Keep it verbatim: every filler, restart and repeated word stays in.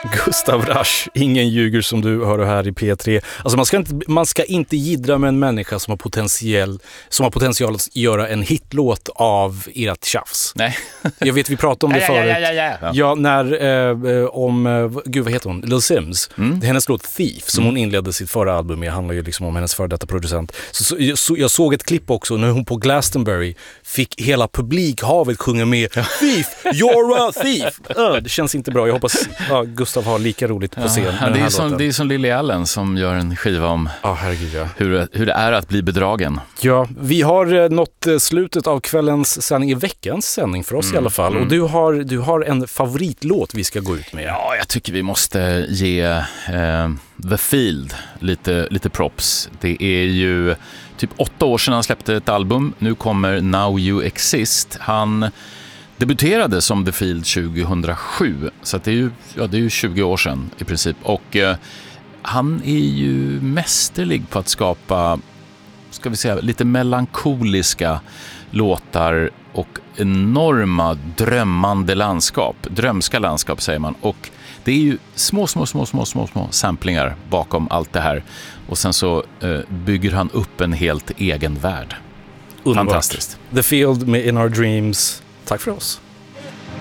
Gustav Rasch, ingen ljuger som du hör här i P tre. Alltså man ska inte, man ska inte jiddra med en människa som har potentiell, som har potential att göra en hitlåt av ert tjafs. Nej. Jag vet, vi pratade om det förut. Ja, ja, ja, ja, ja. Ja, när, eh, om, eh, gud vad heter hon? Lil Sims. Mm. Hennes låt Thief, som Mm. hon inledde sitt förra album med, handlar ju liksom om hennes före detta producent. Så, så, jag, så, jag såg ett klipp också när hon på Glastonbury fick hela publikhavet sjunga med Thief, you're a thief. Uh, det känns inte bra. Jag hoppas ja, Gustav har lika roligt på scen. Ja, det, är som, det är som Lily Allen som gör en skiva om oh, herregud, ja. hur, hur det är att bli bedragen. Ja, vi har eh, nått eh, slutet av kvällens sändning, i veckans sändning för oss mm, i alla fall. Mm. Och du har, du har en favoritlåt vi ska gå ut med. Ja, jag tycker vi måste ge eh, The Field lite, lite props. Det är ju typ åtta år sedan han släppte ett album. Nu kommer Now You Exist. Han debuterade som The Field tjugohundrasju, så att det är ju ja, det är ju tjugo år sedan i princip. Och eh, han är ju mästerlig på att skapa, ska vi säga, lite melankoliska låtar och enorma drömmande landskap, drömska landskap säger man. Och det är ju små, små, små, små, små, små samplingar bakom allt det här. Och sen så eh, bygger han upp en helt egen värld. Underbart. Fantastiskt. The Field med In Our Dreams. Tack för oss.